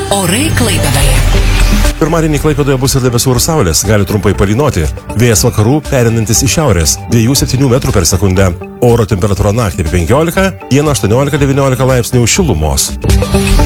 Orai Klaipėdoje. Pirmadienį Klaipėdoje bus ir debesų ir saulės, gali trumpai palynoti. Vėjas vakarų perinantis į šiaurės, 2-7 metrų per sekundę. Oro temperatūra naktį 15, dieną 18-19 laipsnių šilumos.